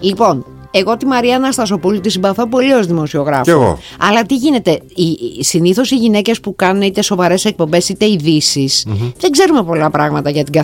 Λοιπόν, εγώ τη Μαρία Αναστασοπούλου τη συμπαθώ πολύ ως δημοσιογράφο. Κι εγώ. Αλλά τι γίνεται, συνήθως οι γυναίκες που κάνουν είτε σοβαρές εκπομπές είτε ειδήσεις, δεν ξέρουμε πολλά πράγματα για την